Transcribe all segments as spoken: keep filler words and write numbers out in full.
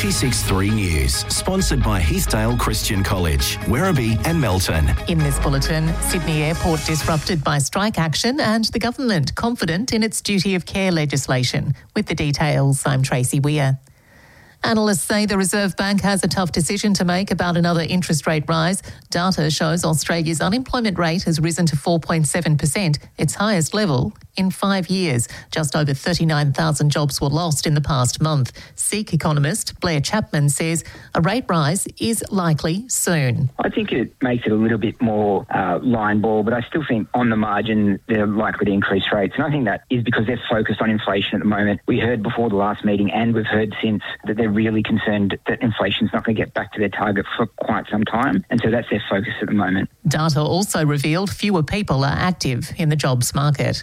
ninety-six point three News, sponsored by Heathdale Christian College, Werribee and Melton. In this bulletin, Sydney Airport disrupted by strike action and the government confident in its duty of care legislation. With the details, I'm Tracy Weir. Analysts say the Reserve Bank has a tough decision to make about another interest rate rise. Data shows Australia's unemployment rate has risen to four point seven percent, its highest level in five years. Just over thirty-nine thousand jobs were lost in the past month. SEEK economist Blair Chapman says a rate rise is likely soon. I think it makes it a little bit more uh, line ball, but I still think on the margin they're likely to increase rates. And I think that is because they're focused on inflation at the moment. We heard before the last meeting and we've heard since that they're really concerned that inflation's not going to get back to their target for quite some time. And so that's their focus at the moment. Data also revealed fewer people are active in the jobs market.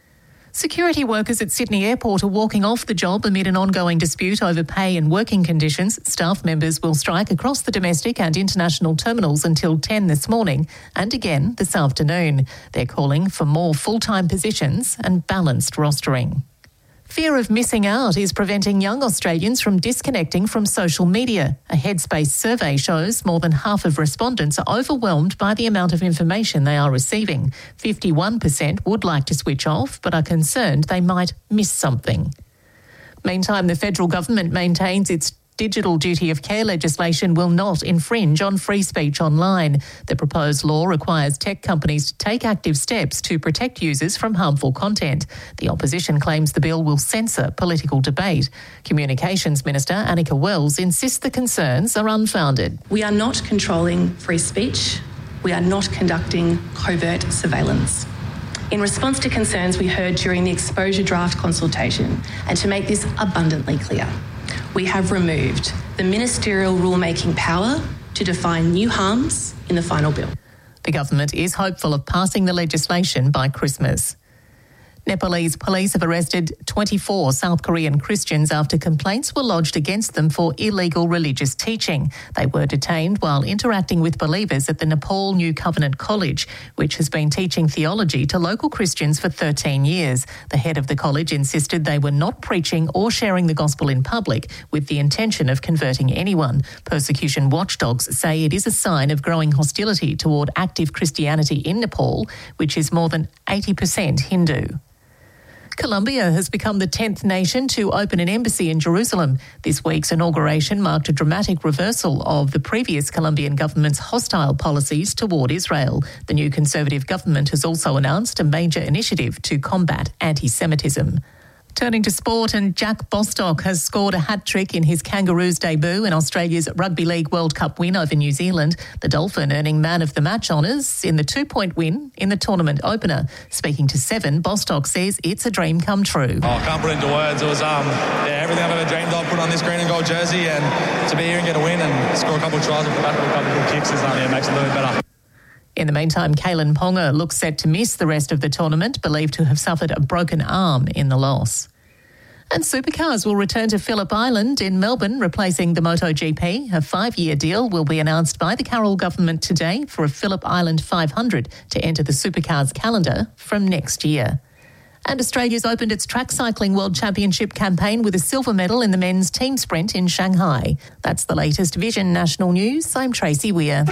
Security workers at Sydney Airport are walking off the job amid an ongoing dispute over pay and working conditions. Staff members will strike across the domestic and international terminals until ten this morning and again this afternoon. They're calling for more full-time positions and balanced rostering. Fear of missing out is preventing young Australians from disconnecting from social media. A Headspace survey shows more than half of respondents are overwhelmed by the amount of information they are receiving. fifty-one percent would like to switch off, but are concerned they might miss something. Meantime, the federal government maintains its digital duty of care legislation will not infringe on free speech online. The proposed law requires tech companies to take active steps to protect users from harmful content. The opposition claims the bill will censor political debate. Communications Minister Annika Wells insists the concerns are unfounded. We are not controlling free speech. We are not conducting covert surveillance. In response to concerns we heard during the exposure draft consultation, and to make this abundantly clear, we have removed the ministerial rulemaking power to define new harms in the final bill. The government is hopeful of passing the legislation by Christmas. Nepalese police have arrested twenty-four South Korean Christians after complaints were lodged against them for illegal religious teaching. They were detained while interacting with believers at the Nepal New Covenant College, which has been teaching theology to local Christians for thirteen years. The head of the college insisted they were not preaching or sharing the gospel in public with the intention of converting anyone. Persecution watchdogs say it is a sign of growing hostility toward active Christianity in Nepal, which is more than eighty percent Hindu. Colombia has become the tenth nation to open an embassy in Jerusalem. This week's inauguration marked a dramatic reversal of the previous Colombian government's hostile policies toward Israel. The new Conservative government has also announced a major initiative to combat anti-Semitism. Turning to sport, and Jack Bostock has scored a hat-trick in his Kangaroos debut in Australia's Rugby League World Cup win over New Zealand, the Dolphin earning man of the match honours in the two-point win in the tournament opener. Speaking to Seven, Bostock says it's a dream come true. Oh, I can't put it into words. It was um, yeah, everything I've ever dreamed of, put on this green and gold jersey, and to be here and get a win and score a couple of tries with the back with a couple of good kicks is, um, yeah, makes it a little bit better. In the meantime, Kalen Ponga looks set to miss the rest of the tournament, believed to have suffered a broken arm in the loss. And supercars will return to Phillip Island in Melbourne, replacing the MotoGP. A five-year deal will be announced by the Carroll government today for a Phillip Island five hundred to enter the supercars calendar from next year. And Australia's opened its track cycling World Championship campaign with a silver medal in the men's team sprint in Shanghai. That's the latest Vision National News. I'm Tracy Weir.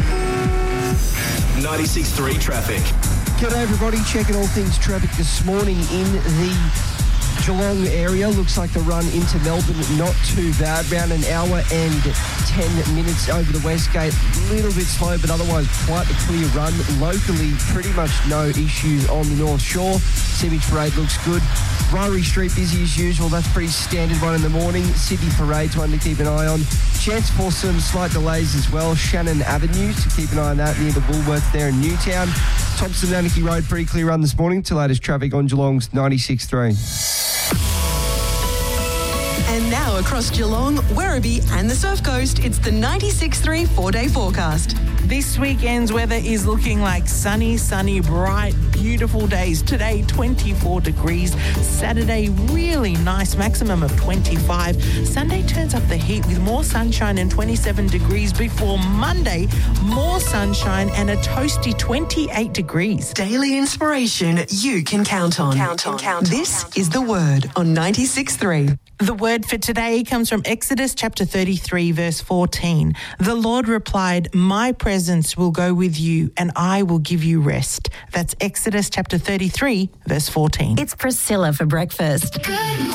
ninety-six point three traffic. G'day everybody, checking all things traffic this morning in the Geelong area. Looks like the run into Melbourne not too bad. Around an hour and ten minutes over the West Gate. A little bit slow, but otherwise quite a clear run. Locally, pretty much no issues on the North Shore. Sewage Parade looks good. Ryrie Street busy as usual. That's pretty standard one in the morning. Sydney Parade's one to keep an eye on. Chance for some slight delays as well. Shannon Avenue to keep an eye on that near the Woolworth there in Newtown. Thompson Nanaki Road, pretty clear run this morning. To latest traffic on Geelong's ninety-six point three. And now across Geelong, Werribee and the Surf Coast, it's the ninety-six point three four-day forecast. This weekend's weather is looking like sunny, sunny, bright, beautiful days. Today, twenty-four degrees. Saturday, really nice, maximum of twenty-five. Sunday turns up the heat with more sunshine and twenty-seven degrees before Monday, more sunshine and a toasty twenty-eight degrees. Daily inspiration you can count on. Count on. Count on. This is The Word on ninety-six point three. The word for today comes from Exodus chapter thirty-three, verse fourteen. The Lord replied, "My presence will go with you and I will give you rest." That's Exodus chapter thirty-three, verse fourteen. It's Priscilla for breakfast.